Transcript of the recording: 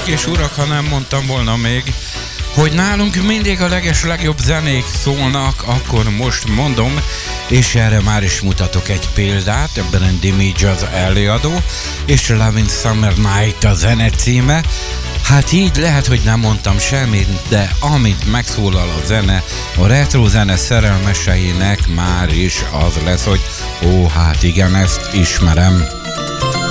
és urak, ha nem mondtam volna még, hogy nálunk mindig a legjobb zenék szólnak, akkor most mondom, és erre már is mutatok egy példát, Brandy Midge az előadó, és Lovin' Summer Night a zene címe. Hát így lehet, hogy nem mondtam semmit, de amint megszólal a zene, a retro zene szerelmeseinek már is az lesz, hogy ó, hát igen, ezt ismerem.